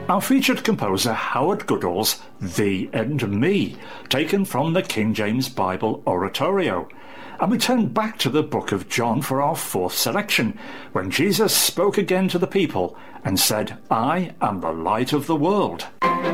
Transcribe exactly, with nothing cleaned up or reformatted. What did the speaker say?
Our featured composer Howard Goodall's Thee and Me, taken from the King James Bible Oratorio. And we turn back to the book of John for our fourth selection, when Jesus spoke again to the people and said, I am the light of the world.